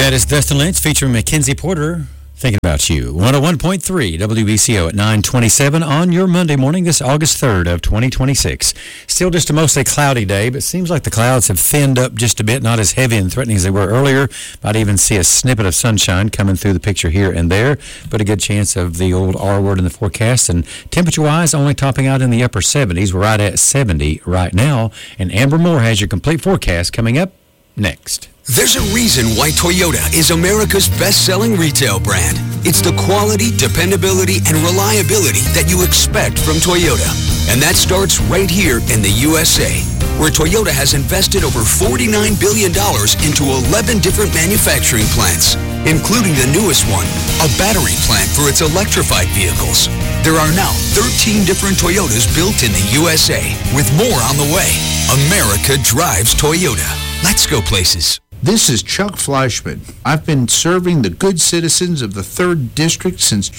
That is Dustin Lynch featuring Mackenzie Porter, Thinking About You. 101.3 WBCO at 9:27 on your Monday morning, this August 3rd of 2026. Still just a mostly cloudy day, but it seems like the clouds have thinned up just a bit, not as heavy and threatening as they were earlier. Might even see a snippet of sunshine coming through the picture here and there, but a good chance of the old R word in the forecast. And temperature-wise, only topping out in the upper 70s. We're right at 70 right now. And Amber Moore has your complete forecast coming up next. There's a reason why Toyota is America's best-selling retail brand. It's the quality, dependability, and reliability that you expect from Toyota. And that starts right here in the USA, where Toyota has invested over $49 billion into 11 different manufacturing plants, including the newest one, a battery plant for its electrified vehicles. There are now 13 different Toyotas built in the USA, with more on the way. America drives Toyota. Let's go places. This is Chuck Fleischman. I've been serving the good citizens of the 3rd District since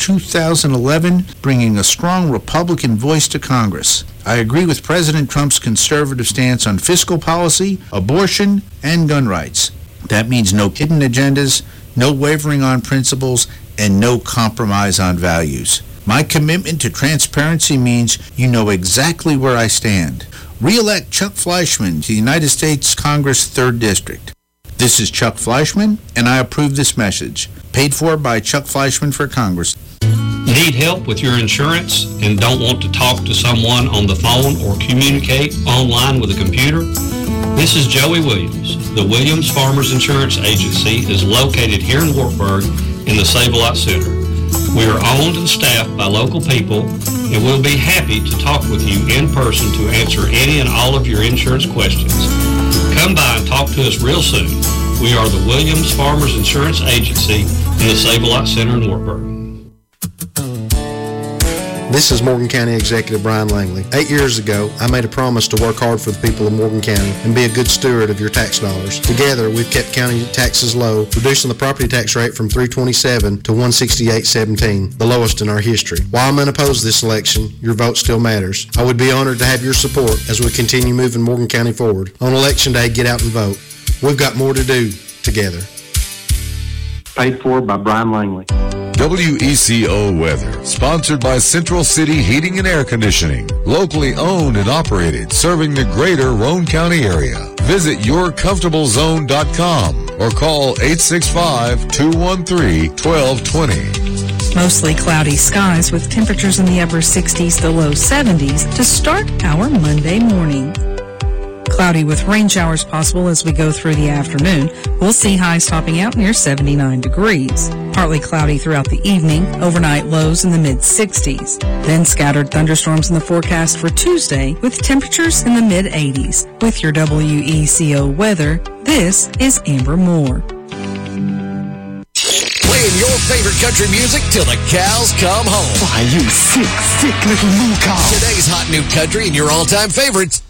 2011, bringing a strong Republican voice to Congress. I agree with President Trump's conservative stance on fiscal policy, abortion, and gun rights. That means no hidden agendas, no wavering on principles, and no compromise on values. My commitment to transparency means you know exactly where I stand. Re-elect Chuck Fleischman to the United States Congress 3rd District. This is Chuck Fleischman, and I approve this message. Paid for by Chuck Fleischman for Congress. Need help with your insurance and don't want to talk to someone on the phone or communicate online with a computer? This is Joey Williams. The Williams Farmers Insurance Agency is located here in Wartburg in the Save-A-Lot Center. We are owned and staffed by local people, and we'll be happy to talk with you in person to answer any and all of your insurance questions. Come by and talk to us real soon. We are the Williams Farmers Insurance Agency in the Save-A-Lot Center in Wartburg. This is Morgan County Executive Brian Langley. 8 years ago, I made a promise to work hard for the people of Morgan County and be a good steward of your tax dollars. Together, we've kept county taxes low, reducing the property tax rate from $327 to $168.17, the lowest in our history. While I'm unopposed this election, your vote still matters. I would be honored to have your support as we continue moving Morgan County forward. On Election Day, get out and vote. We've got more to do together. Paid for by Brian Langley. WECO Weather, sponsored by Central City Heating and Air Conditioning, locally owned and operated, serving the greater Roane County area. Visit yourcomfortablezone.com or call 865-213-1220. Mostly cloudy skies with temperatures in the upper 60s to low 70s to start our Monday morning. Cloudy with rain showers possible as we go through the afternoon. We'll see highs topping out near 79 degrees. Partly cloudy throughout the evening, overnight lows in the mid-60s. Then scattered thunderstorms in the forecast for Tuesday with temperatures in the mid-80s. With your WECO weather, this is Amber Moore. Playing your favorite country music till the cows come home. Why, you sick little moo cow. Today's hot new country and your all-time favorites.